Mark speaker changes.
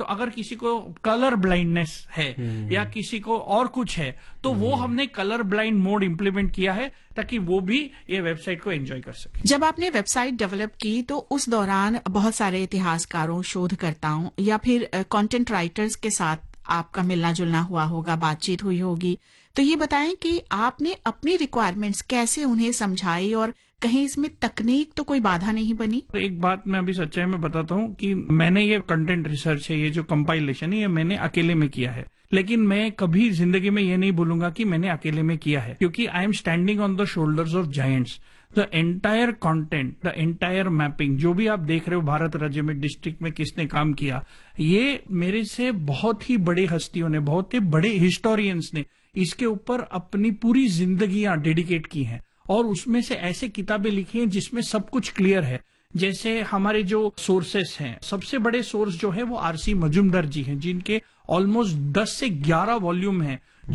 Speaker 1: अगर किसी को कलर ब्लाइंडनेस है या किसी को और कुछ है, तो वो हमने कलर ब्लाइंड मोड इंप्लीमेंट किया है ताकि वो भी ये वेबसाइट को एंजॉय कर सके।
Speaker 2: जब आपने वेबसाइट डेवलप की तो उस दौरान बहुत सारे इतिहासकारों, शोधकर्ताओं या फिर कंटेंट राइटर्स के साथ आपका मिलना जुलना हुआ होगा, बातचीत हुई होगी। तो ये बताएं कि आपने अपनी रिक्वायरमेंट्स कैसे उन्हें समझाई और कहीं इसमें तकनीक तो कोई बाधा नहीं बनी?
Speaker 1: तो एक बात मैं अभी सच्चाई में बताता हूँ कि मैंने ये कंटेंट रिसर्च है, ये जो कंपाइलेशन है, ये मैंने अकेले में किया है। लेकिन मैं कभी जिंदगी में ये नहीं बोलूंगा कि मैंने अकेले में किया है, क्योंकि I am standing on the shoulders of giants. The entire content, the entire mapping, जो भी आप देख रहे हो भारत राज्य में डिस्ट्रिक्ट में किसने काम किया, ये मेरे से बहुत ही बड़ी हस्तियों ने, बहुत ही बड़े हिस्टोरियंस ने इसके ऊपर अपनी पूरी जिंदगियां डेडिकेट की हैं। और उसमें से ऐसे किताबें लिखी हैं जिसमें सब कुछ क्लियर है। जैसे हमारे जो सोर्सेस हैं, सबसे बड़े सोर्स जो है वो आरसी मजूमदार जी हैं, जिनके ऑलमोस्ट 10 से 11 वॉल्यूम हैं